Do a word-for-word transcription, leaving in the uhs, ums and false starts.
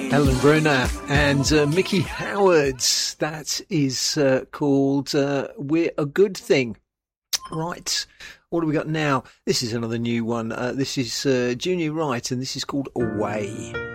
Helen Brunner and uh, Mickey Howard. That is uh, called uh, We're a Good Thing. Right. What do we got now? This is another new one. Uh, this is uh, Junior Wright, and this is called Away.